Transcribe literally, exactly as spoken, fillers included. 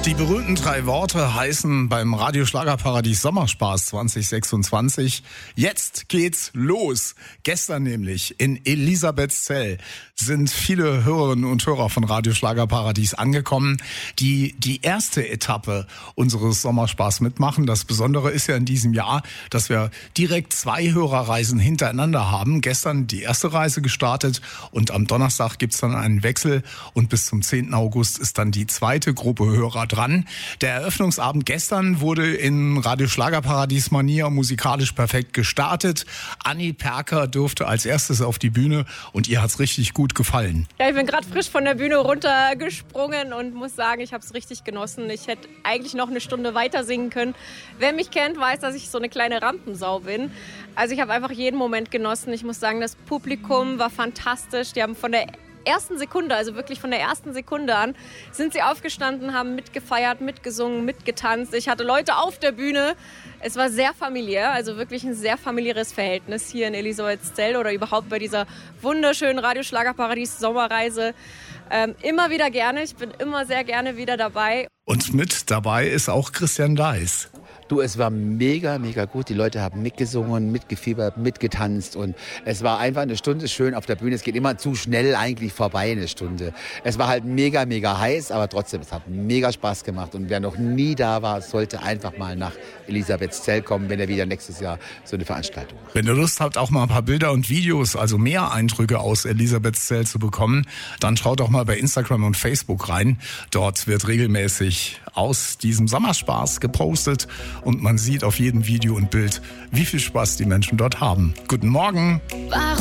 Die berühmten drei Worte heißen beim Radio Schlagerparadies Sommerspaß zwanzig sechsundzwanzig. Jetzt geht's los. Gestern nämlich in Elisabethzell sind viele Hörerinnen und Hörer von Radio Schlagerparadies angekommen, die die erste Etappe unseres Sommerspaß mitmachen. Das Besondere ist ja in diesem Jahr, dass wir direkt zwei Hörerreisen hintereinander haben. Gestern die erste Reise gestartet und am Donnerstag gibt's dann einen Wechsel und bis zum zehnten August ist dann die zweite Gruppe Hörer dran. Der Eröffnungsabend gestern wurde in Radio Schlagerparadies Manier musikalisch perfekt gestartet. Anni Perker durfte als erstes auf die Bühne und ihr hat's richtig gut gefallen. Ja, ich bin gerade frisch von der Bühne runtergesprungen und muss sagen, ich habe es richtig genossen. Ich hätte eigentlich noch eine Stunde weiter singen können. Wer mich kennt, weiß, dass ich so eine kleine Rampensau bin. Also ich habe einfach jeden Moment genossen. Ich muss sagen, das Publikum war fantastisch. Die haben von der ersten Sekunde, also wirklich von der ersten Sekunde an, sind sie aufgestanden, haben mitgefeiert, mitgesungen, mitgetanzt. Ich hatte Leute auf der Bühne. Es war sehr familiär, also wirklich ein sehr familiäres Verhältnis hier in Elisabethzell oder überhaupt bei dieser wunderschönen Radio Schlagerparadies Sommerreise. Ähm, immer wieder gerne, ich bin immer sehr gerne wieder dabei. Und mit dabei ist auch Christian Deiß. Du, es war mega, mega gut. Die Leute haben mitgesungen, mitgefiebert, mitgetanzt und es war einfach eine Stunde schön auf der Bühne. Es geht immer zu schnell eigentlich vorbei, eine Stunde. Es war halt mega, mega heiß, aber trotzdem, es hat mega Spaß gemacht und wer noch nie da war, sollte einfach mal nach Elisabethzell kommen, wenn er wieder nächstes Jahr so eine Veranstaltung macht. Wenn ihr Lust habt, auch mal ein paar Bilder und Videos, also mehr Eindrücke aus Elisabethzell zu bekommen, dann schaut doch mal bei Instagram und Facebook rein. Dort wird regelmäßig aus diesem Sommerspaß gepostet und man sieht auf jedem Video und Bild, wie viel Spaß die Menschen dort haben. Guten Morgen!